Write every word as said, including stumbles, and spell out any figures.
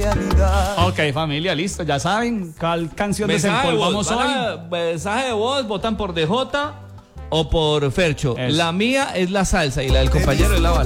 realidad. Ok, familia, listo, ya saben, ¿cuál canción Mensaje de voz, desempolvamos hoy? van a- mensaje de voz, votan por D J o por Fercho. Eso. La mía es la salsa y la del compañero es la balada.